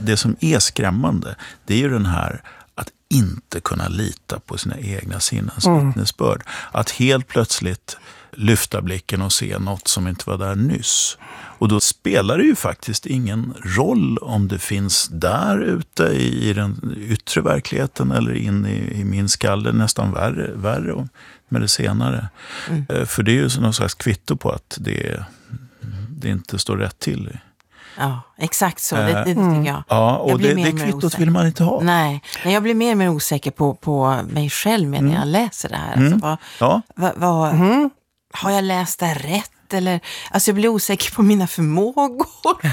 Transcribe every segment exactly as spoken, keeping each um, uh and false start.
det som är skrämmande, det är ju den här att inte kunna lita på sina egna sinnens mm. vittnesbörd. Att helt plötsligt lyfta blicken och se något som inte var där nyss. Och då spelar det ju faktiskt ingen roll om det finns där ute i, i den yttre verkligheten eller in i, i min skalle, nästan värre, värre med det senare. Mm. För det är ju någon slags kvitto på att det, det inte står rätt till. Ja, exakt så. Det, det tycker jag. Ja, och jag det, det kvittot vill man inte ha. Nej, men jag blir mer och mer osäker på, på mig själv när mm. jag läser det här. Mm. Alltså, vad, ja. vad, vad, mm. Har jag läst det rätt? Eller, alltså jag blir osäker på mina förmågor.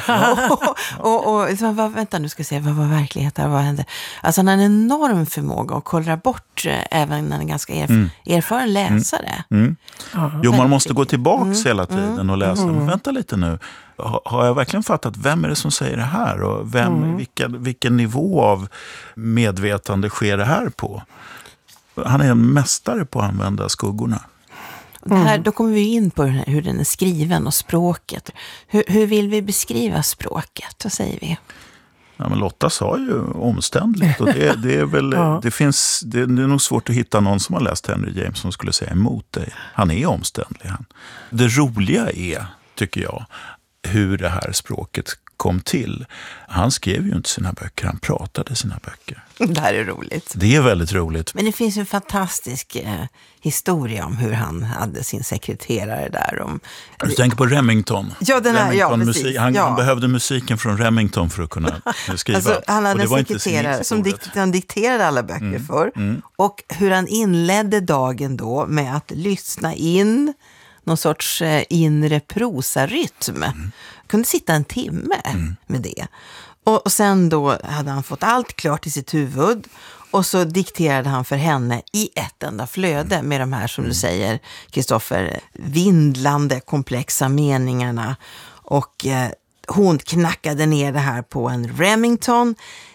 och, och, och, och vad, vänta nu ska jag se, vad var verkligheten? Vad hände? Alltså han har en enorm förmåga att kolla bort även när han är ganska erf- mm. erfaren läsare. Mm. Mm. Jo, man måste gå tillbaka mm. hela tiden och läsa. Mm. Vänta lite nu. Har jag verkligen fattat vem är det som säger det här? Och vem, mm. vilken, vilken nivå av medvetande sker det här på? Han är en mästare på att använda skuggorna. Och det här, då kommer vi in på hur den är skriven och språket. Hur, hur vill vi beskriva språket? Vad säger vi? Ja, men Lotta sa ju omständligt. Och det, det, är väl, ja. det, finns, det, det är nog svårt att hitta någon som har läst Henry James som skulle säga emot dig. Han är omständlig. Han. Det roliga är, tycker jag, hur det här språket kom till. Han skrev ju inte sina böcker, han pratade sina böcker. Det här är roligt. Det är väldigt roligt. Men det finns en fantastisk eh, historia om hur han hade sin sekreterare där. Om... Du tänker på Remington. Ja, den här, Remington ja, musik. Han, ja. han behövde musiken från Remington för att kunna skriva. Alltså, han hade en sekreterare som dikt, han dikterade alla böcker mm. för. Mm. Och hur han inledde dagen då med att lyssna in någon sorts eh, inre prosarytm. Mm. Kunde sitta en timme mm. med det. Och, och sen då hade han fått allt klart i sitt huvud. Och så dikterade han för henne i ett enda flöde med de här, som du säger, Kristoffer, vindlande komplexa meningarna. Och eh, hon knackade ner det här på en Remington.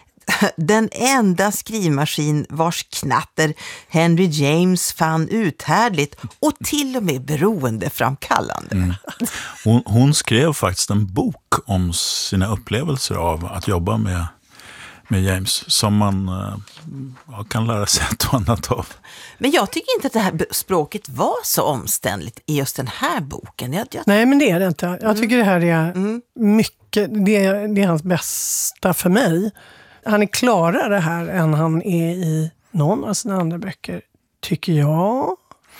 Den enda skrivmaskin vars knatter Henry James fann uthärdligt och till och med beroendeframkallande. Mm. Hon, hon skrev faktiskt en bok om sina upplevelser av att jobba med, med James som man ja, kan lära sig ett och annat av. Men jag tycker inte att det här språket var så omständligt i just den här boken. Jag, jag... Nej, men det är det inte. Jag tycker mm. det här är mm. mycket, det är, det är hans bästa för mig. Han är klarare här än han är i någon av sina andra böcker, tycker jag.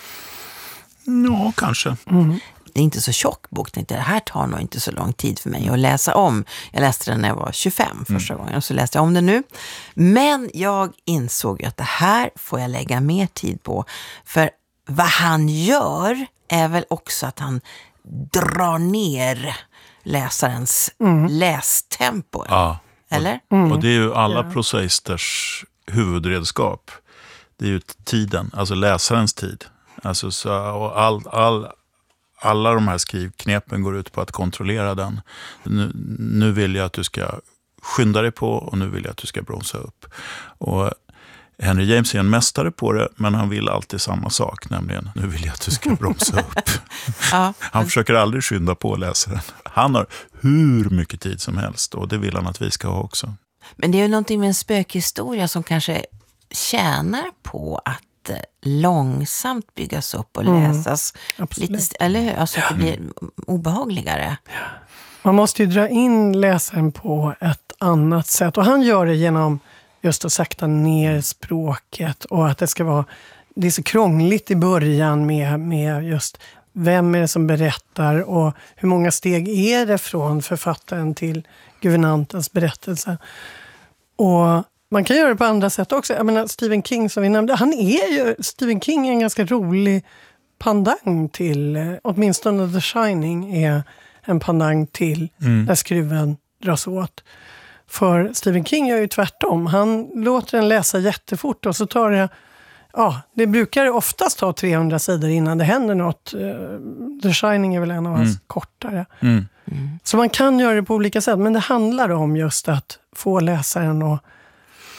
Ja, kanske. Mm. Det är inte så tjock bok. Det här tar nog inte så lång tid för mig att läsa om. Jag läste den när jag var tjugofem första mm. gången och så läste jag om den nu. Men jag insåg att det här får jag lägga mer tid på. För vad han gör är väl också att han drar ner läsarens mm. lästempo. Ja. Eller? Mm. Och det är ju alla ja. prosaisters huvudredskap. Det är ju tiden, alltså läsarens tid. Alltså så, och all, all, alla de här skrivknepen går ut på att kontrollera den. Nu, nu vill jag att du ska skynda dig på och nu vill jag att du ska bromsa upp. Och Henry James är en mästare på det, men han vill alltid samma sak, nämligen nu vill jag att du ska bromsa upp. Ja. Han försöker aldrig skynda på läsaren. Han har hur mycket tid som helst och det vill han att vi ska ha också. Men det är ju någonting med en spökhistoria som kanske tjänar på att långsamt byggas upp och läsas. Mm, lite, eller hur? Alltså att det blir obehagligare. Man måste ju dra in läsaren på ett annat sätt och han gör det genom just att sakta ner språket och att det ska vara, det är så krångligt i början med, med just vem är det som berättar och hur många steg är det från författaren till guvernantens berättelse. Och man kan göra det på andra sätt också. Jag menar Stephen King som vi nämnde, han är ju, Stephen King är en ganska rolig pandang till, åtminstone The Shining är en pandang till mm. när skruven dras åt. För Stephen King gör ju tvärtom. Han låter den läsa jättefort och så tar det, ja, det brukar oftast ta trehundra sidor innan det händer något. The Shining är väl en av hans mm. kortare. Mm. Mm. Så man kan göra det på olika sätt, men det handlar om just att få läsaren att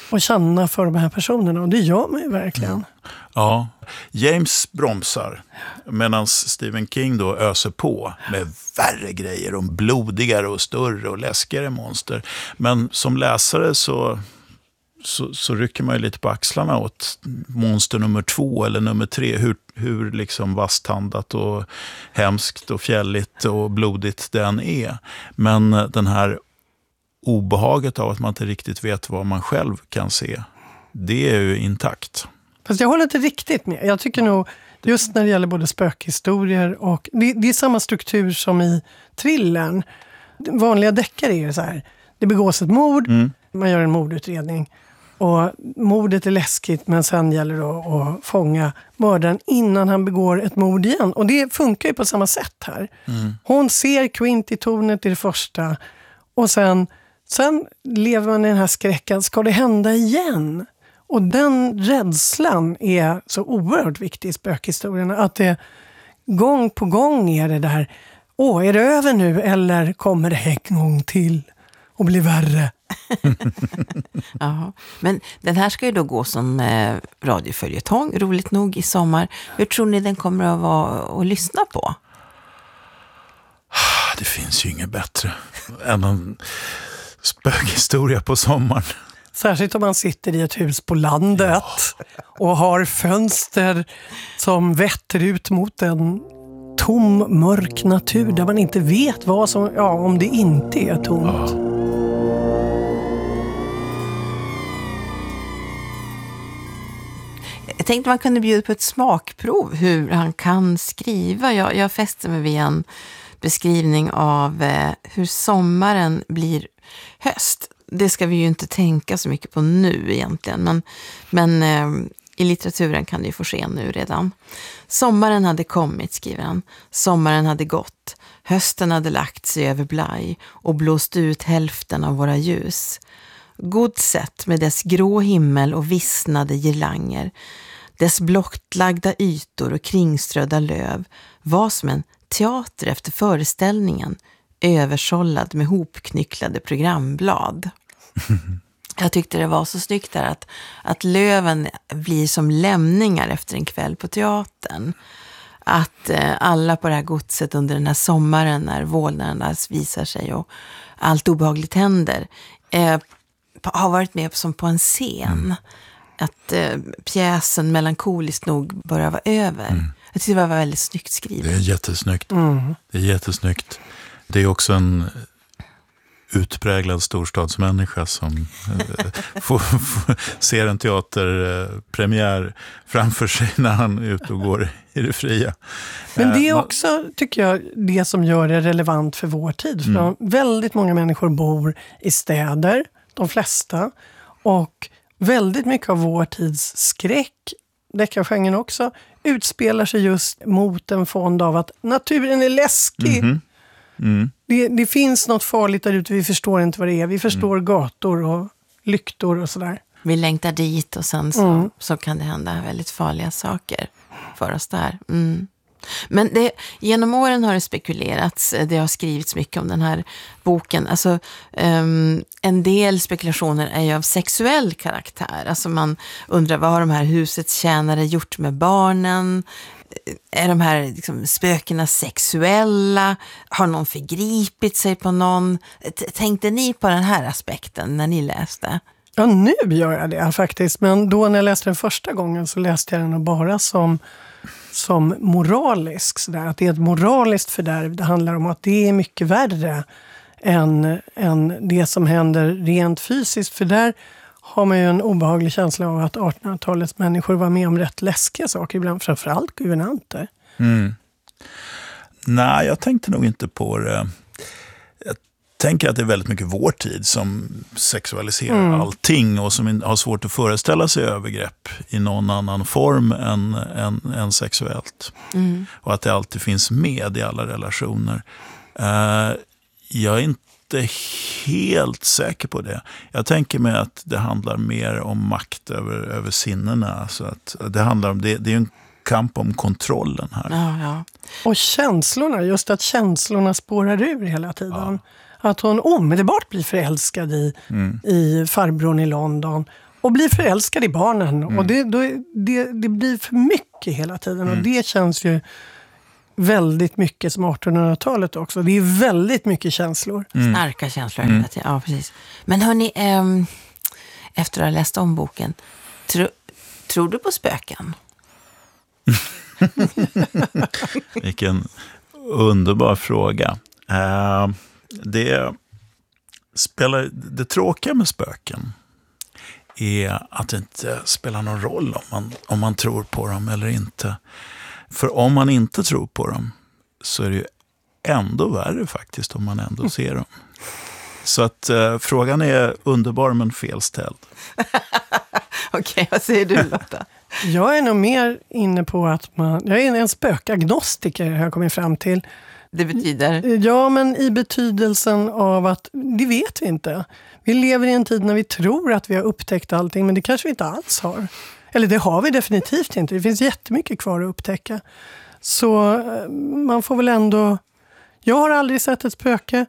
och känna för de här personerna. Och det gör man ju verkligen. Mm. Ja, James bromsar medan Stephen King då öser på med värre grejer om blodigare och större och läskigare monster. Men som läsare så, så, så rycker man ju lite på axlarna åt monster nummer två eller nummer tre. Hur, hur liksom vasstandat och hemskt och fjälligt och blodigt den är. Men den här obehaget av att man inte riktigt vet vad man själv kan se, det är ju intakt. Fast jag håller inte riktigt med. Jag tycker nog, just när det gäller både spökhistorier och... Det, det är samma struktur som i thrillern. Vanliga deckare är så här. Det begås ett mord, mm. man gör en mordutredning. Och mordet är läskigt, men sen gäller det att, att fånga mördaren innan han begår ett mord igen. Och det funkar ju på samma sätt här. Mm. Hon ser Quint i tornet i det första. Och sen, sen lever man i den här skräcken. Ska det hända igen? Och den rädslan är så oerhört viktig i spökhistorierna. Att det gång på gång är det där, åh, är det över nu eller kommer det en gång till och bli värre? Ja, men den här ska ju då gå som eh, radioföljetong, roligt nog, i sommar. Hur tror ni den kommer att vara att lyssna på? Det finns ju inget bättre än en spökhistoria på sommaren. Särskilt om man sitter i ett hus på landet ja. och har fönster som vetter ut mot en tom, mörk natur där man inte vet vad som, ja, om det inte är tomt. Ja. Jag tänkte man kunde bjuda på ett smakprov hur han kan skriva. Jag, jag fäster mig vid en beskrivning av eh, hur sommaren blir höst. Det ska vi ju inte tänka så mycket på nu egentligen, men, men eh, i litteraturen kan det ju få ske nu redan. Sommaren hade kommit, skriver han. Sommaren hade gått. Hösten hade lagt sig över Blaj och blåst ut hälften av våra ljus. Godset med dess grå himmel och vissnade girlanger, dess blottlagda ytor och kringströdda löv var som en teater efter föreställningen, översållad med hopknycklade programblad. Jag tyckte det var så snyggt där att, att löven blir som lämningar efter en kväll på teatern. Att eh, alla på det här godset under den här sommaren när vålnaderna visar sig och allt obehagligt händer eh, har varit med som på en scen. Mm. Att eh, pjäsen melankoliskt nog börjar vara över. Mm. Jag tyckte det var väldigt snyggt skrivet. Det är jättesnyggt. Mm. Det är jättesnyggt. Det är också en utpräglad storstadsmänniska som eh, får, får, ser en teaterpremiär framför sig när han är ute och går i det fria. Men det är också, tycker jag, det som gör det relevant för vår tid. För mm. väldigt många människor bor i städer, de flesta. Och väldigt mycket av vår tids skräck, deckargenren också, utspelar sig just mot en fond av att naturen är läskig. Mm-hmm. Mm. Det, det finns något farligt där ute, vi förstår inte vad det är. Vi förstår mm. gator och lyktor och sådär. Vi längtar dit och sen så, mm. så kan det hända väldigt farliga saker för oss där. Mm. Men det, genom åren har det spekulerats, det har skrivits mycket om den här boken. Alltså, um, en del spekulationer är ju av sexuell karaktär. Alltså man undrar, vad har de här husets tjänare gjort med barnen? Är de här liksom, spökena sexuella? Har någon förgripit sig på någon? T- tänkte ni på den här aspekten när ni läste? Ja, nu gör jag det faktiskt. Men då när jag läste den första gången så läste jag den bara som, som moralisk. Så där. Att det är ett moraliskt fördärv. Det handlar om att det är mycket värre än, än det som händer rent fysiskt. För där har man ju en obehaglig känsla av att artonhundratalets människor var med om rätt läskiga saker. Ibland framförallt guvernanter. Mm. Nej, jag tänkte nog inte på det. Jag tänker att det är väldigt mycket vår tid som sexualiserar mm. allting och som har svårt att föreställa sig övergrepp i någon annan form än, än, än sexuellt. Mm. Och att det alltid finns med i alla relationer. Uh, jag är inte helt säker på det. Jag tänker mig att det handlar mer om makt över, över sinnena. Alltså att det handlar om, det, det är en kamp om kontrollen här. Ja, ja. Och känslorna, just att känslorna spårar ur hela tiden. Ja. Att hon omedelbart blir förälskad i, mm. i farbrorn i London. och blir förälskad i barnen. Mm. Och det, då, det, det blir för mycket hela tiden. Mm. Och det känns ju väldigt mycket som artonhundratalet också. Det är väldigt mycket känslor. Mm. Starka känslor. Mm. Ja, precis. Men hörni, ähm, efter att ha läst om boken, tro, tror du på spöken? Vilken underbar fråga. Uh, det, spelar, det tråkiga med spöken är att det inte spelar någon roll om man, om man tror på dem eller inte. För om man inte tror på dem så är det ju ändå värre faktiskt om man ändå ser dem. Så att uh, frågan är underbar men felställd. Okej, okay, vad säger du Lotta? Jag är nog mer inne på att man... Jag är en spökagnostiker har jag kommit fram till. Det betyder? Ja, men i betydelsen av att det vet vi inte. Vi lever i en tid när vi tror att vi har upptäckt allting, men det kanske vi inte alls har. Eller det har vi definitivt inte. Det finns jättemycket kvar att upptäcka. Så man får väl ändå... Jag har aldrig sett ett spöke.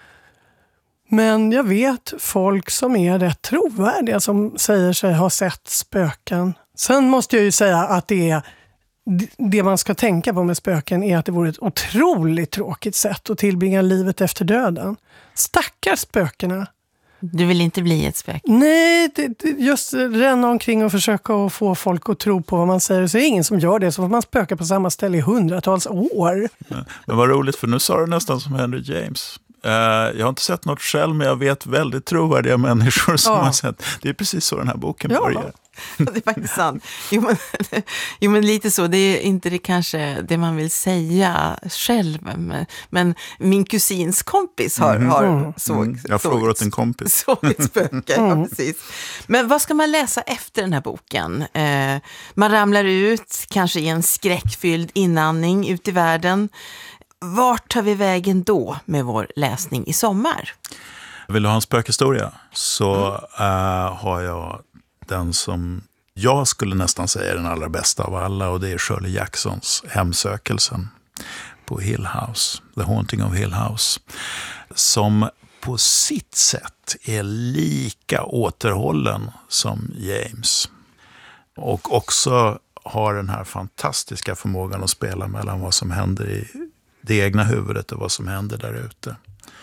Men jag vet folk som är rätt trovärdiga som säger sig ha sett spöken. Sen måste jag ju säga att det är det man ska tänka på med spöken är att det vore ett otroligt tråkigt sätt att tillbringa livet efter döden. Stackars spökena. Du vill inte bli ett spöke? Nej, det, det, just ränna omkring och försöka att få folk att tro på vad man säger. Så är det ingen som gör det, så får man spöka på samma ställe i hundratals år. Men, men vad roligt, för nu sa du nästan som Henry James. Uh, jag har inte sett något själv, men jag vet väldigt trovärdiga människor som ja. har sett. Det är precis så den här boken ja. börjar. Det är faktiskt sant. Jo men, jo men lite så, det är inte det kanske det man vill säga själv. Men min kusins kompis har, mm. har såg, mm. Jag såg, frågar åt en kompis. Såg ett spöke, mm. ja, precis. Men vad ska man läsa efter den här boken? Eh, man ramlar ut, kanske i en skräckfylld inandning ut i världen. Vart tar vi vägen då med vår läsning i sommar? Vill du ha en spökhistoria så mm. uh, har jag den som jag skulle nästan säga är den allra bästa av alla, och det är Shirley Jacksons Hemsökelsen på Hill House, The Haunting of Hill House, som på sitt sätt är lika återhållen som James och också har den här fantastiska förmågan att spela mellan vad som händer i det egna huvudet och vad som händer där ute.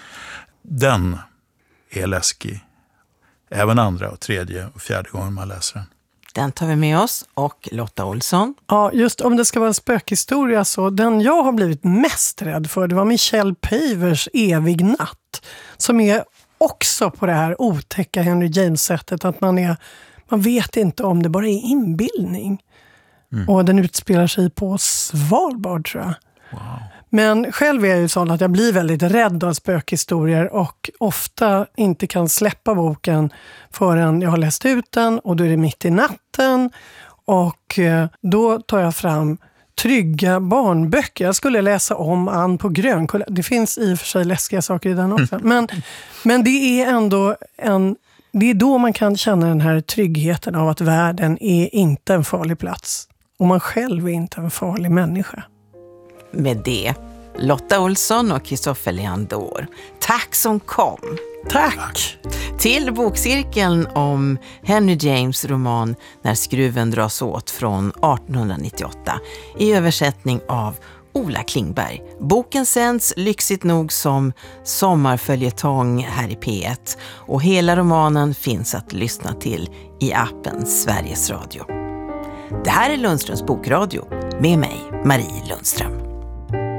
Den är läskig. Även andra och tredje och fjärde gången man läser den. Den tar vi med oss. Och Lotta Olsson. Ja, just om det ska vara en spökhistoria så den jag har blivit mest rädd för, det var Michelle Pavers Evig natt. Som är också på det här otäcka Henry James-sättet att man är, man vet inte om det bara är inbildning. Mm. Och den utspelar sig på Svalbard, tror jag. Wow. Men själv är jag ju sån att jag blir väldigt rädd av spökhistorier och ofta inte kan släppa boken förrän jag har läst ut den, och då är det mitt i natten, och då tar jag fram trygga barnböcker. Jag skulle läsa om Ann på Grönkulla. Det finns i och för sig läskiga saker i den också. Men, men det är ändå en... Det är då man kan känna den här tryggheten av att världen är inte en farlig plats. Och man själv är inte en farlig människa. Med det, Lotta Olsson och Kristoffer Leandor. Tack som kom. Tack. Till bokcirkeln om Henry James roman När skruven dras åt från artonhundranittioåtta i översättning av Ola Klingberg. Boken sänds lyxigt nog som sommarföljetong här i P ett, och hela romanen finns att lyssna till i appen Sveriges Radio. Det här är Lundströms bokradio med mig, Marie Lundström.